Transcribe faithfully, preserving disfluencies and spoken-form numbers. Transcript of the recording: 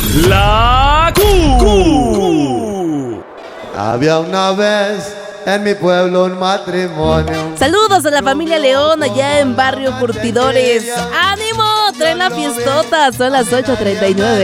La Q. Había una vez en mi pueblo un matrimonio. Saludos a la familia León allá en Barrio Curtidores. ¡Ánimo! Traen la fiestota. Son las ocho treinta y nueve.